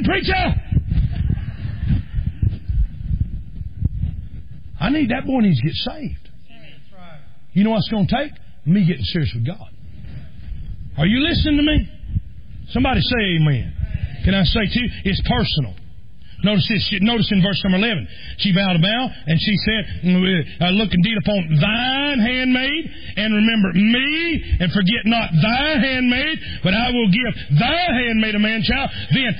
again, preacher! I need that boy needs to get saved. You know what it's going to take? Me getting serious with God. Are you listening to me? Somebody say amen. Can I say to you? It's personal. Notice this. Notice in verse number 11. She vowed a vow, and she said, look indeed upon thine handmaid, and remember me, and forget not thy handmaid, but I will give thy handmaid a man-child. Then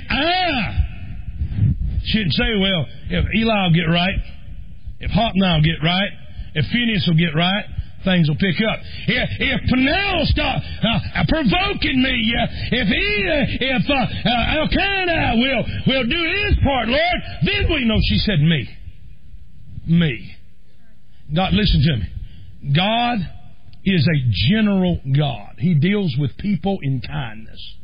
she didn't say, well, if Eli will get right, if Hophni will get right, if Phinehas will get right, things will pick up. If Peniel stop provoking me, if Elkanah will do his part, Lord, then we know. She said, me. God, listen to me. God is a general God. He deals with people in kindness.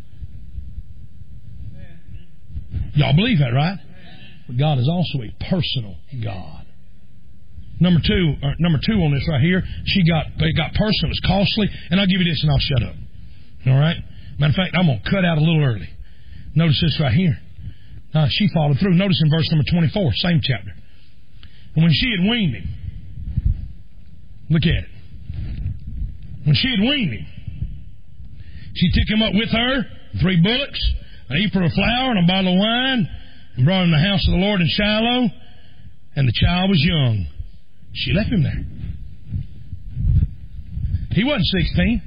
Y'all believe that, right? But God is also a personal God. Number two on this right here, it got personal, it was costly, and I'll give you this and I'll shut up. All right? Matter of fact, I'm going to cut out a little early. Notice this right here. She followed through. Notice in verse number 24, same chapter. And when she had weaned him, look at it. When she had weaned him, she took him up with her, 3 bullocks, an ephah of flour, and a bottle of wine, and brought him to the house of the Lord in Shiloh, and the child was young. She left him there. He wasn't 16.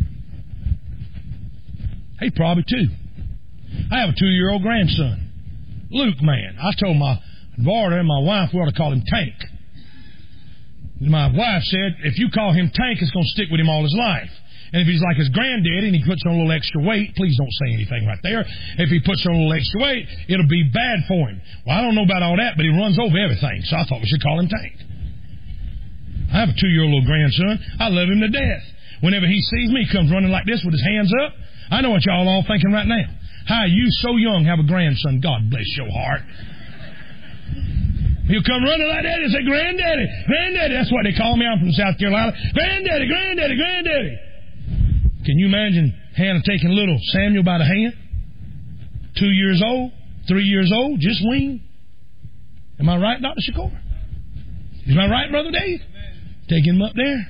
He probably 2. I have a 2-year-old grandson. Luke, man. I told my daughter and my wife we ought to call him Tank. My wife said, if you call him Tank, it's going to stick with him all his life. And if he's like his granddaddy and he puts on a little extra weight, please don't say anything right there. If he puts on a little extra weight, it'll be bad for him. Well, I don't know about all that, but he runs over everything. So I thought we should call him Tank. I have a 2-year-old little grandson. I love him to death. Whenever he sees me, he comes running like this with his hands up. I know what y'all all thinking right now. How you so young have a grandson? God bless your heart. He'll come running like that and say, Granddaddy, Granddaddy. That's what they call me. I'm from South Carolina. Granddaddy, Granddaddy, Granddaddy. Can you imagine Hannah taking little Samuel by the hand? 2 years old, 3 years old, just weaned. Am I right, Dr. Shakur? Am I right, Brother Dave? Taking him up there.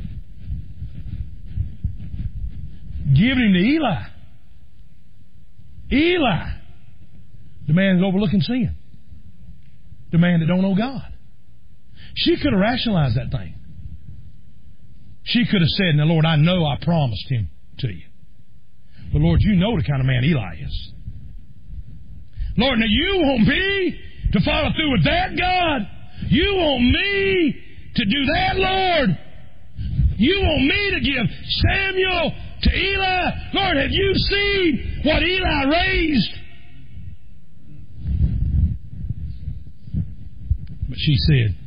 Giving him to Eli. Eli. The man that's overlooking sin. The man that don't know God. She could have rationalized that thing. She could have said, now, Lord, I know I promised him to you. But, Lord, you know the kind of man Eli is. Lord, now you want me to follow through with that, God? You want me to do that, Lord? You want me to give Samuel to Eli? Lord, have you seen what Eli raised? But she said,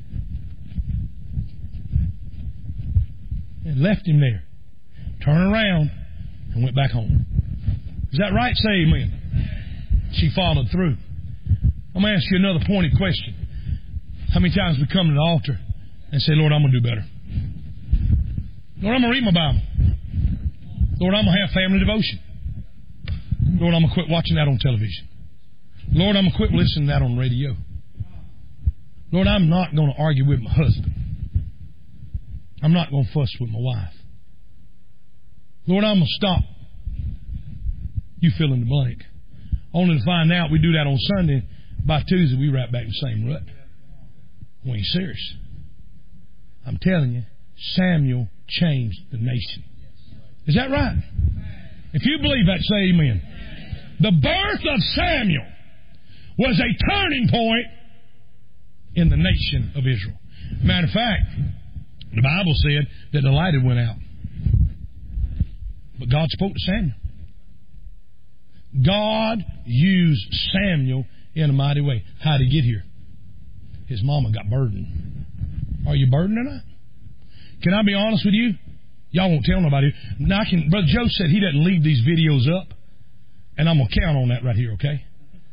and left him there, turned around, and went back home. Is that right? Say amen. She followed through. I'm going to ask you another pointed question. How many times we come to the altar and say, Lord, I'm going to do better. Lord, I'm going to read my Bible. Lord, I'm going to have family devotion. Lord, I'm going to quit watching that on television. Lord, I'm going to quit listening to that on the radio. Lord, I'm not going to argue with my husband. I'm not going to fuss with my wife. Lord, I'm going to stop. You fill in the blank. Only to find out we do that on Sunday. By Tuesday, we right back in the same rut. We ain't serious. I'm telling you, Samuel changed the nation. Is that right? If you believe that, say amen. The birth of Samuel was a turning point in the nation of Israel. Matter of fact, the Bible said that the light had went out. But God spoke to Samuel. God used Samuel in a mighty way. How did he get here? His mama got burdened. Are you burdened or not? Can I be honest with you? Y'all won't tell nobody. Now, Brother Joe said he doesn't leave these videos up, and I'm going to count on that right here, okay?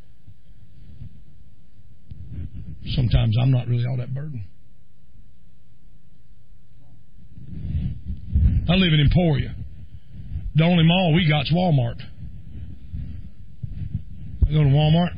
Sometimes I'm not really all that burdened. I live in Emporia. The only mall we got's Walmart. I go to Walmart.